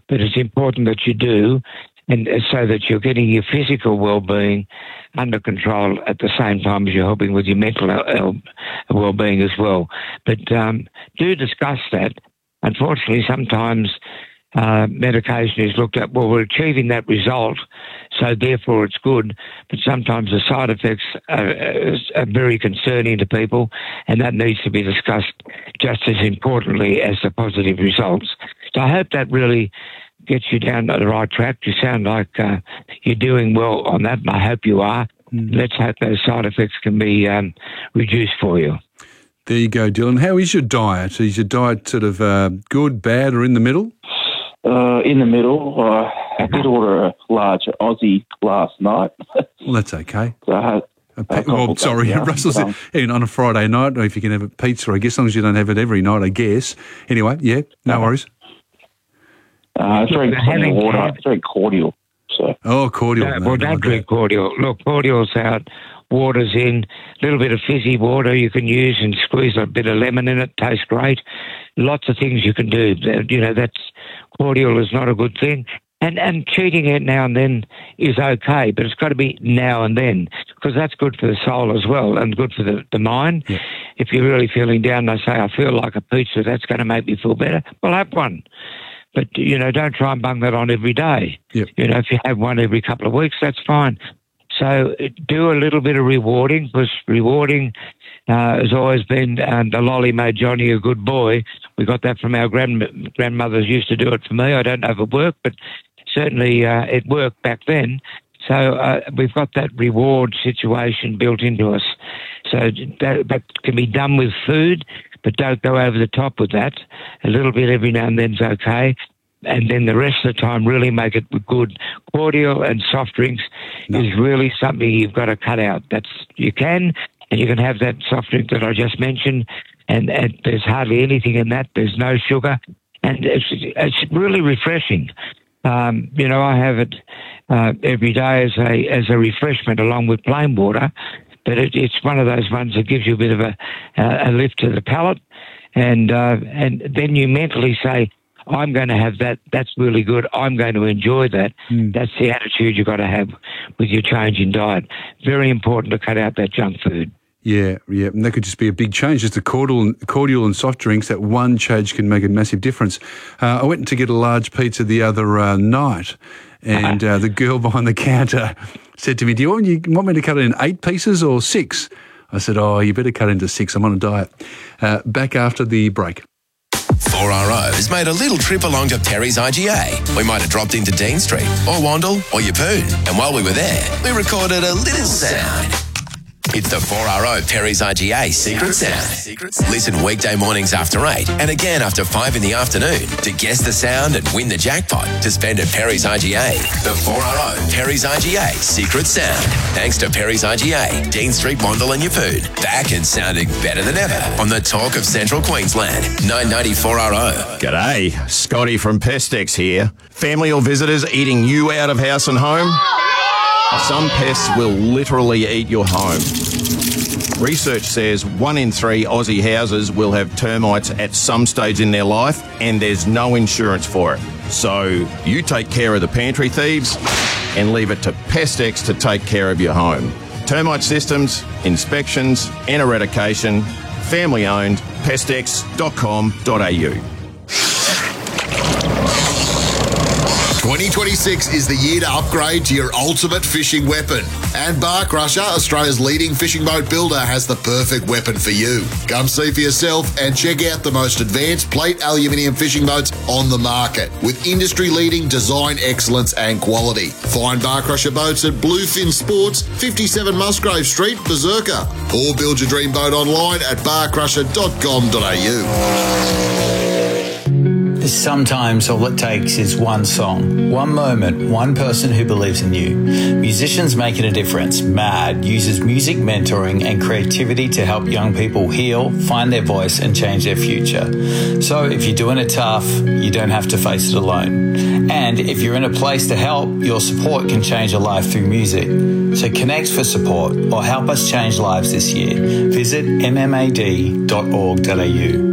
but it's important that you do, and so that you're getting your physical well-being under control at the same time as you're helping with your mental well-being as well. But do discuss that. Unfortunately, sometimes medication is looked at, well, we're achieving that result, so therefore it's good, but sometimes the side effects are very concerning to people, and that needs to be discussed just as importantly as the positive results. So I hope that really gets you down the right track. You sound like you're doing well on that, and I hope you are. Let's hope those side effects can be reduced for you. There you go, Dylan. How is your diet? Is your diet sort of good, bad, or in the middle? In the middle. I did order a large Aussie last night. Well, that's okay. So Russell said on a Friday night, or if you can have a pizza, I guess, as long as you don't have it every night, I guess. Anyway, yeah, no worries. It's very water. It's very cordial. So. Oh, cordial. No, well, don't drink cordial. Look, cordial's out, water's in, a little bit of fizzy water you can use and squeeze a bit of lemon in it. Tastes great. Lots of things you can do. You know, that's cordial is not a good thing. And cheating it now and then is okay, but it's got to be now and then, because that's good for the soul as well and good for the mind. Yeah. If you're really feeling down, they say, I feel like a pizza, that's going to make me feel better. Well, have one. But, you know, don't try and bung that on every day. Yep. You know, if you have one every couple of weeks, that's fine. So do a little bit of rewarding, because rewarding has always been, the lolly made Johnny a good boy. We got that from our grandmothers used to do it for me. I don't know if it worked, but certainly it worked back then. So we've got that reward situation built into us. So that can be done with food, but don't go over the top with that. A little bit every now and then's okay. And then the rest of the time really make it good. Cordial and soft drinks is really something you've got to cut out. You can have that soft drink that I just mentioned, and there's hardly anything in that. There's no sugar, and it's really refreshing. You know, I have it every day as a refreshment along with plain water. But it's one of those ones that gives you a bit of a lift to the palate, and then you mentally say, I'm going to have that. That's really good. I'm going to enjoy that. That's the attitude you've got to have with your change in diet. Very important to cut out that junk food. Yeah, and that could just be a big change. Just the cordial and soft drinks, that one change can make a massive difference. I went to get a large pizza the other night, and the girl behind the counter said to me, do you want me to cut it in 8 pieces or 6? I said, oh, you better cut it into 6. I'm on a diet. Back after the break. 4RO has made a little trip along to Perry's IGA. We might have dropped into Dean Street or Wandle or Yeppoon. And while we were there, we recorded a little sound. It's the 4RO Perry's IGA Secret Sound. Listen weekday mornings after 8 and again after 5 in the afternoon to guess the sound and win the jackpot to spend at Perry's IGA. The 4RO Perry's IGA Secret Sound. Thanks to Perry's IGA, Dean Street, Wandle and Yeppoon. Back and sounding better than ever on the Talk of Central Queensland. 990 4RO. G'day, Scotty from Pestex here. Family or visitors eating you out of house and home? Some pests will literally eat your home. Research says 1 in 3 Aussie houses will have termites at some stage in their life, and there's no insurance for it. So you take care of the pantry thieves and leave it to Pestex to take care of your home. Termite systems, inspections and eradication. Family owned. Pestex.com.au. 2026 is the year to upgrade to your ultimate fishing weapon. And Bar Crusher, Australia's leading fishing boat builder, has the perfect weapon for you. Come see for yourself and check out the most advanced plate aluminium fishing boats on the market with industry-leading design excellence and quality. Find Bar Crusher boats at Bluefin Sports, 57 Musgrave Street, Berserker, or build your dream boat online at barcrusher.com.au. Sometimes all it takes is one song, one moment, one person who believes in you. Musicians Making a Difference, MAD, uses music mentoring and creativity to help young people heal, find their voice and change their future. So if you're doing it tough, you don't have to face it alone. And if you're in a place to help, your support can change a life through music. So connect for support or help us change lives this year. Visit mmad.org.au.